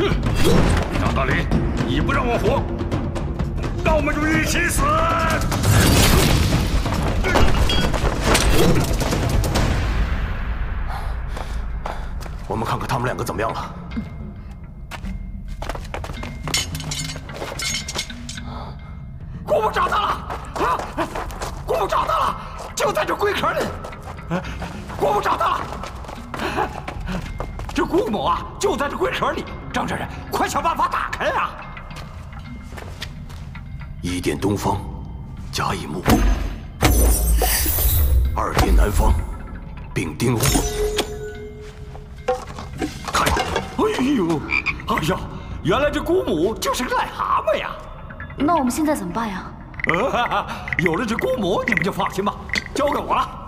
张大林，你不让我活，那我们就一起死！ 我们看看他们两个怎么样了。 姑母找到了！啊，姑母找到了，就在这龟壳里。姑母找到了，这姑母啊，就在这龟壳里。张主任，快想办法打开啊！ 一点东方，甲乙木；二点南方，丙丁火。看， 哎呦，哎呀，原来这姑母就是个癞蛤蟆呀！ 那我们现在怎么办呀？ 有了这姑母，你们就放心吧，交给我了。